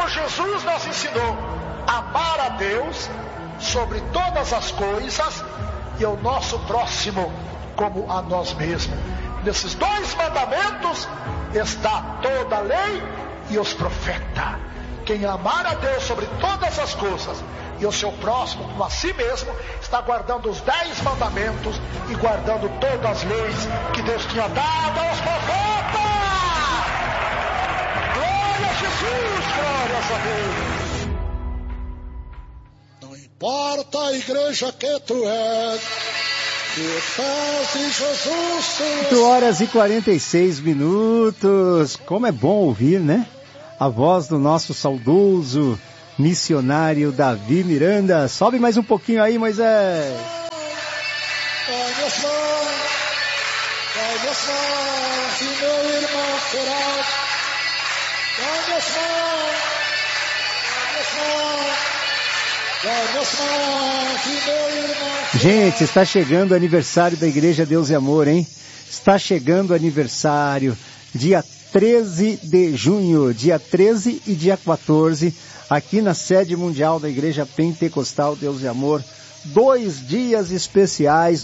Senhor Jesus nos ensinou a amar a Deus sobre todas as coisas e o nosso próximo como a nós mesmos. Nesses 2 mandamentos está toda a lei e os profetas. Quem amar a Deus sobre todas as coisas e o seu próximo como a si mesmo, está guardando os 10 mandamentos e guardando todas as leis que Deus tinha dado aos profetas. Glória a Jesus, glórias a Deus. Não importa a igreja que tu és, que faz Jesus. 8h46. Como é bom ouvir, né? A voz do nosso saudoso missionário Davi Miranda. Sobe mais um pouquinho aí, Moisés. Meu irmão Gente, está chegando o aniversário da Igreja Deus e Amor, hein? Está chegando o aniversário, dia 13 de junho, dia 13 e dia 14, aqui na sede mundial da Igreja Pentecostal Deus e Amor. 2 dias especiais,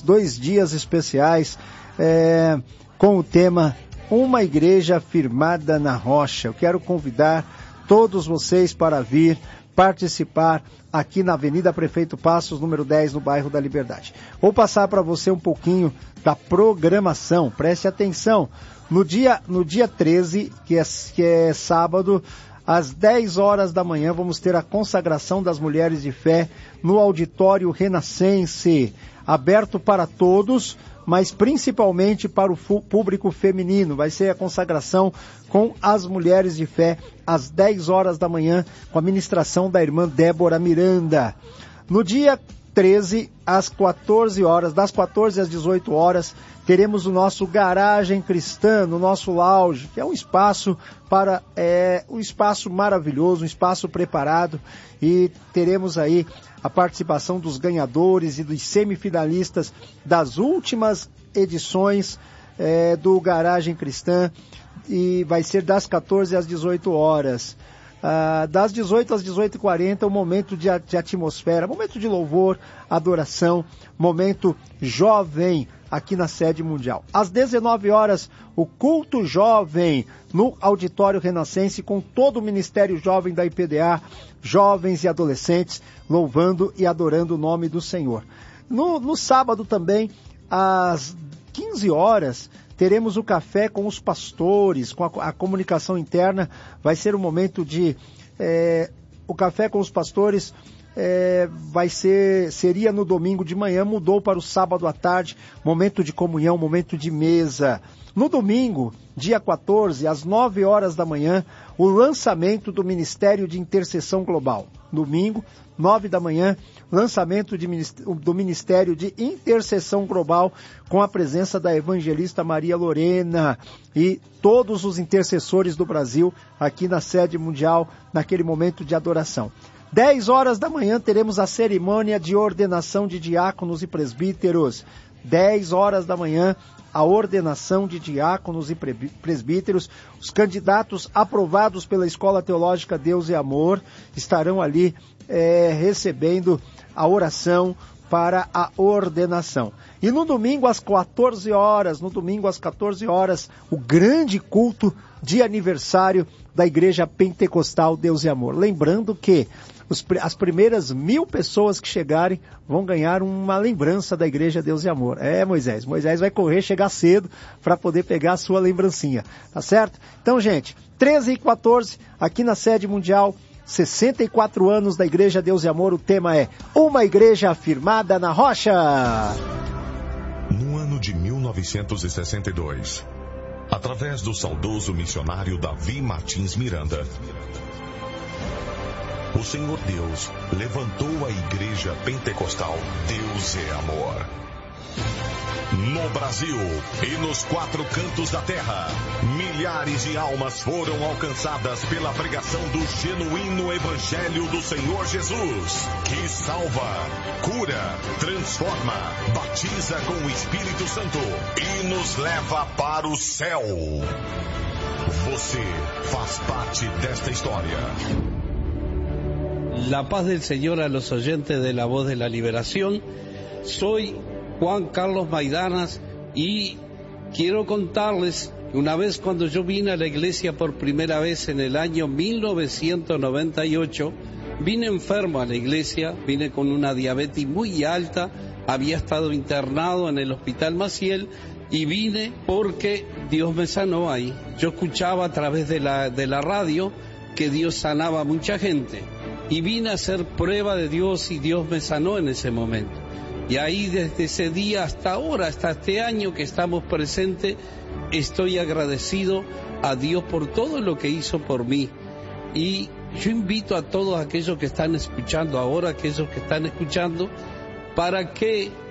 com o tema Uma Igreja Firmada na Rocha. Eu quero convidar todos vocês para vir participar aqui na Avenida Prefeito Passos, número 10, no bairro da Liberdade. Vou passar para você um pouquinho da programação, preste atenção. No dia 13, que é sábado, às 10 horas da manhã, vamos ter a consagração das mulheres de fé no Auditório Renascense, aberto para todos, mas principalmente para o público feminino. Vai ser a consagração com as mulheres de fé às 10 horas da manhã, com a ministração da irmã Débora Miranda. No dia 13, às 14 horas, das 14 às 18 horas, teremos o nosso Garagem Cristã, no nosso lounge, que é um espaço um espaço maravilhoso, um espaço preparado, e teremos aí a participação dos ganhadores e dos semifinalistas das últimas edições do Garagem Cristã, e vai ser das 14 às 18 horas. Das 18 às 18h40, um momento de atmosfera, momento de louvor, adoração, momento jovem aqui na sede mundial. Às 19 horas, o culto jovem no Auditório Renascense, com todo o Ministério Jovem da IPDA, jovens e adolescentes, louvando e adorando o nome do Senhor. No sábado também, às 15 horas, teremos o café com os pastores, com a comunicação interna. Vai ser um momento de... o café com os pastores seria no domingo de manhã, mudou para o sábado à tarde, momento de comunhão, momento de mesa. No domingo, dia 14, às 9 horas da manhã, o lançamento do Ministério de Intercessão Global. Domingo, 9 da manhã, lançamento do Ministério de Intercessão Global, com a presença da evangelista Maria Lorena e todos os intercessores do Brasil aqui na sede mundial, naquele momento de adoração. 10 horas da manhã teremos a cerimônia de ordenação de diáconos e presbíteros. 10 horas da manhã, a ordenação de diáconos e presbíteros. Os candidatos aprovados pela Escola Teológica Deus e Amor estarão ali recebendo a oração para a ordenação. E no domingo às 14 horas, o grande culto de aniversário da Igreja Pentecostal Deus e Amor. Lembrando que as primeiras 1.000 pessoas que chegarem vão ganhar uma lembrança da Igreja Deus e Amor. Moisés vai correr, chegar cedo para poder pegar a sua lembrancinha, tá certo? Então, gente, 13 e 14, aqui na sede mundial, 64 anos da Igreja Deus e Amor, o tema é Uma Igreja Firmada na Rocha. No ano de 1962, através do saudoso missionário Davi Martins Miranda, o Senhor Deus levantou a Igreja Pentecostal Deus é Amor. No Brasil e nos 4 cantos da terra, milhares de almas foram alcançadas pela pregação do genuíno Evangelho do Senhor Jesus, que salva, cura, transforma, batiza com o Espírito Santo e nos leva para o céu. Você faz parte desta história. La paz del Señor a los oyentes de La Voz de la Liberación. Soy Juan Carlos Maidanas y quiero contarles que una vez cuando yo vine a la iglesia por primera vez en el año 1998, vine enfermo a la iglesia, vine con una diabetes muy alta, había estado internado en el Hospital Maciel y vine porque Dios me sanó ahí. Yo escuchaba a través de la radio que Dios sanaba a mucha gente y vine a hacer prueba de Dios y Dios me sanó en ese momento. Y ahí desde ese día hasta ahora, hasta este año que estamos presentes, estoy agradecido a Dios por todo lo que hizo por mí. Y yo invito a todos aquellos que están escuchando ahora, aquellos que están escuchando, para que